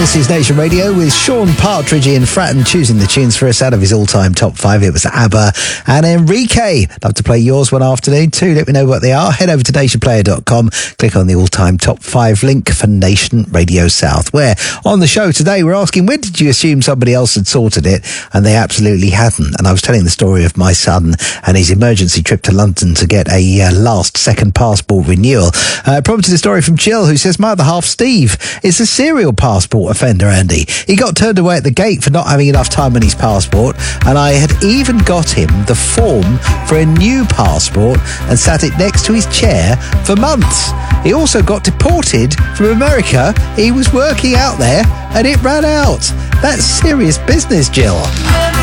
This is Nation Radio with Sean Partridge in Fratton choosing the tunes for us out of his all-time top 5. It was ABBA and Enrique. Love to play yours one afternoon too. Let me know what they are. Head over to nationplayer.com. Click on the all-time top 5 link for Nation Radio South, where on the show today we're asking, when did you assume somebody else had sorted it? And they absolutely hadn't. And I was telling the story of my son and his emergency trip to London to get a last-second passport renewal. Prompted a story from Jill, who says, my other half, Steve, is a serial passport offender, Andy. He got turned away at the gate for not having enough time on his passport, and I had even got him the form for a new passport and sat it next to his chair for months. He also got deported from America. He was working out there and it ran out. That's serious business, Jill.